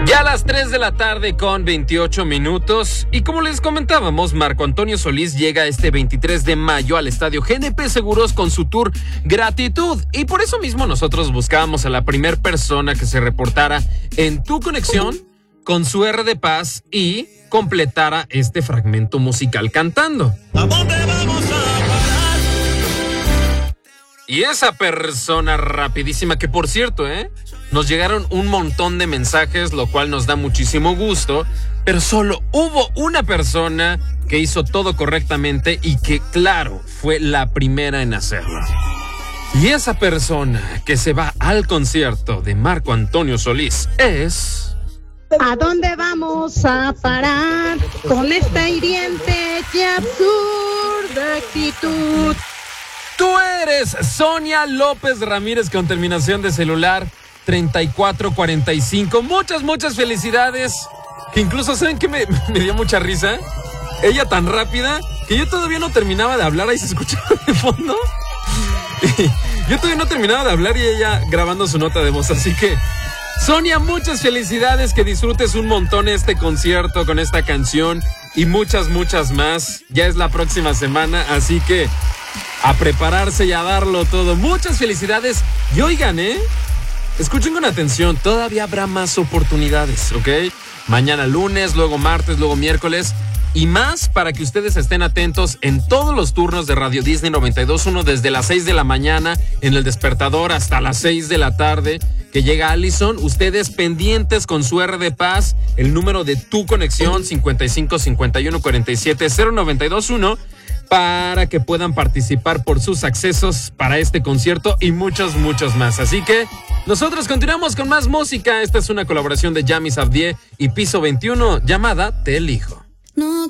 Ya a las 3 de la tarde con 28 minutos y como les comentábamos, Marco Antonio Solís llega este 23 de mayo al estadio GNP Seguros con su tour Gratitud y por eso mismo nosotros buscábamos a la primer persona que se reportara en Tu Conexión con su R de Paz y completara este fragmento musical cantando. ¿A dónde vamos a parar? Y esa persona rapidísima, que por cierto, nos llegaron un montón de mensajes, lo cual nos da muchísimo gusto, pero solo hubo una persona que hizo todo correctamente y que, claro, fue la primera en hacerlo. Y esa persona que se va al concierto de Marco Antonio Solís es... ¿A dónde vamos a parar con esta hiriente y absurda actitud? Tú eres Sonia López Ramírez con terminación de celular 3445. Muchas felicidades. Que incluso, ¿saben qué me dio mucha risa? Ella tan rápida que yo todavía no terminaba de hablar. Ahí se escuchaba de fondo. Yo todavía no terminaba de hablar y ella grabando su nota de voz. Así que, Sonia, muchas felicidades. Que disfrutes un montón este concierto con esta canción y muchas más. Ya es la próxima semana, así que a prepararse y a darlo todo. Muchas felicidades. Y oigan, escuchen con atención, todavía habrá más oportunidades, ¿ok? Mañana lunes, luego martes, luego miércoles y más para que ustedes estén atentos en todos los turnos de Radio Disney 92.1 desde las 6 de la mañana en el despertador hasta las 6 de la tarde que llega Allison. Ustedes pendientes con su R de Paz, el número de Tu Conexión 55 51 47 0921 para que puedan participar por sus accesos para este concierto y muchos más. Así que nosotros continuamos con más música. Esta es una colaboración de Yami Sabdié y Piso 21 llamada Te Elijo. No